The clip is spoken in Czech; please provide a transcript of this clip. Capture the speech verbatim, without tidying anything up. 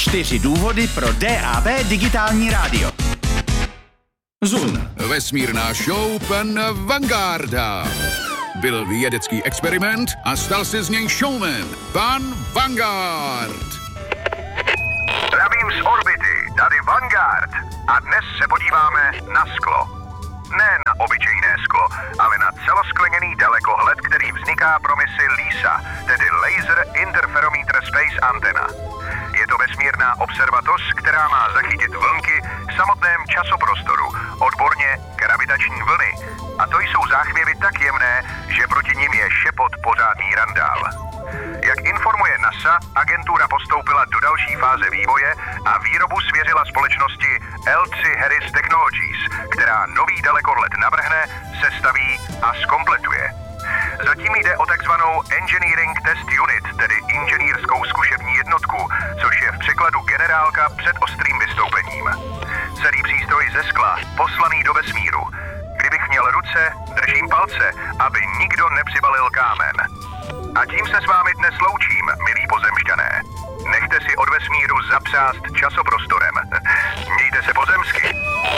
Čtyři důvody pro D A B digitální rádio. Zun. Vesmírná show pan Vangarda. Byl vědecký experiment a stal se z něj showman. Pan Vanguard. Zdravím z orbity, tady Vanguard. A dnes se podíváme na sklo. Ne na obyčejné sklo, ale na celoskleněný dalekohled, který vzniká pro misi LISA, tedy Laser Interferometer Space Antenna. Je to vesmírná observatoř, která má zachytit vlnky v samotném časoprostoru, odborně gravitační vlny. A to jsou záchvěvy tak jemné, že proti nim je šepot pořádný randál. Jak informuje NASA, agentura postoupila do další fáze vývoje a výrobu svěřila společnosti L tři Harris Technologies, která nový dalekohled navrhne, sestaví a zkompletuje. Zatím jde o takzvanou Engineering Test Unit, tedy inženýrskou zkušební jednotku, což je v překladu generálka před ostrým vystoupením. Celý přístroj ze skla, poslaný do vesmíru. Kdybych měl ruce, držím palce, aby nikdo nepřibalil kámen. A tím se s vámi dnes loučím, milí pozemšťané. Nechte si od vesmíru zapřást časoprostoru.